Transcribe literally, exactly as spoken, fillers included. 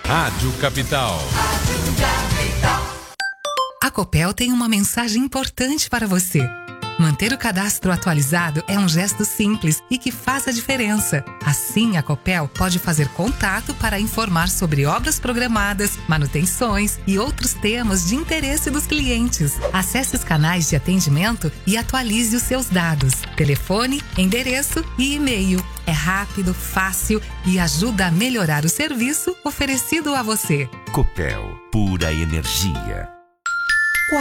Rádio Capital. A Copel tem uma mensagem importante para você. Manter o cadastro atualizado é um gesto simples e que faz a diferença. Assim, a Copel pode fazer contato para informar sobre obras programadas, manutenções e outros temas de interesse dos clientes. Acesse os canais de atendimento e atualize os seus dados. Telefone, endereço e e-mail. É rápido, fácil e ajuda a melhorar o serviço oferecido a você. Copel, pura energia.